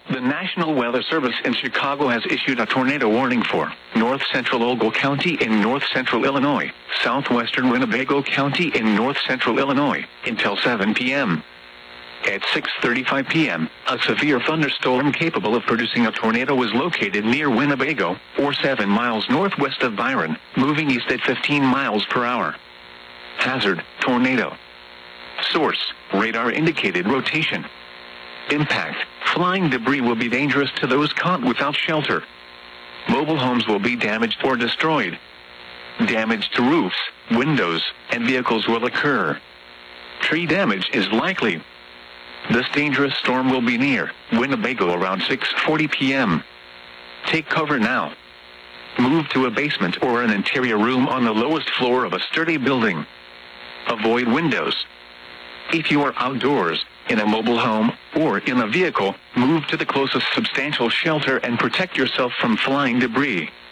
The National Weather Service in Chicago has issued a tornado warning for north central Ogle County in north central Illinois, southwestern Winnebago County in north central Illinois, until 7 p.m. At 6:35 p.m., a severe thunderstorm capable of producing a tornado was located near Winnebago, or 7 miles northwest of Byron, moving east at 15 miles per hour. Hazard, tornado. Source, radar indicated rotation. Impact, flying debris will be dangerous to those caught without shelter. Mobile homes will be damaged or destroyed. Damage to roofs, windows, and vehicles will occur. Tree damage is likely. This dangerous storm will be near Winnebago around 6:40 p.m. Take cover now. Move to a basement or an interior room on the lowest floor of a sturdy building. Avoid windows. If you are outdoors, in a mobile home, or in a vehicle, move to the closest substantial shelter and protect yourself from flying debris.